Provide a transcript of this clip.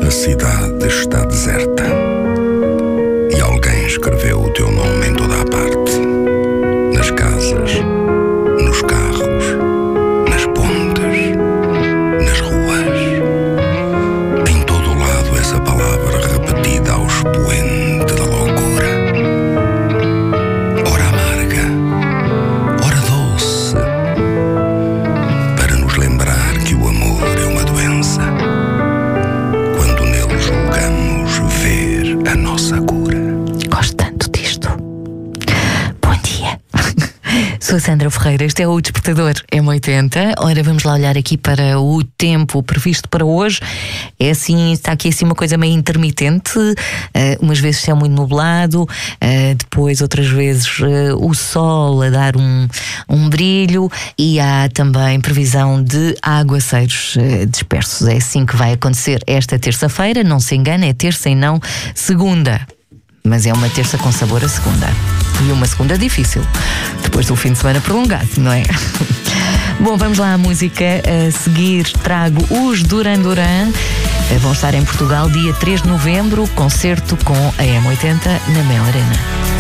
A cidade está deserta e alguém escreveu o teu nome em toda a parte. Nas casas, nos carros, nas pontes, nas ruas. Em todo o lado essa palavra repetida ao expoente da loucura. Ora amarga, ora doce, para nos lembrar que o amor é uma doença. Quando nele julgamos ver a nossa cura. Gosto tanto disto. Bom dia. Sou a Sandra Ferreira, este é o Despertador M80. Ora, vamos lá olhar aqui para o tempo previsto para hoje. É assim, está aqui assim uma coisa meio intermitente. Umas vezes céu muito nublado, depois outras vezes o sol a dar um brilho, e há também previsão de aguaceiros dispersos. É assim que vai acontecer esta terça-feira. Não se engane, é terça e não segunda. Mas é uma terça com sabor a segunda. E uma segunda difícil, depois do fim de semana prolongado, não é? Bom, vamos lá à música. A seguir trago os Duran Duran. Vão estar em Portugal dia 3 de novembro, concerto com a M80 na Mel Arena.